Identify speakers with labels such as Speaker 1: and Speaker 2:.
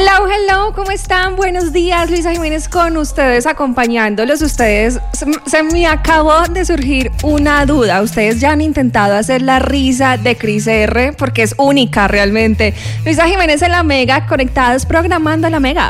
Speaker 1: Hello, ¿cómo están? Buenos días, Luisa Jiménez con ustedes, acompañándolos. Se me acabó de surgir una duda. Ustedes ya han intentado hacer la risa de Cris R, porque es única realmente. Luisa Jiménez en La Mega, conectados programando La Mega.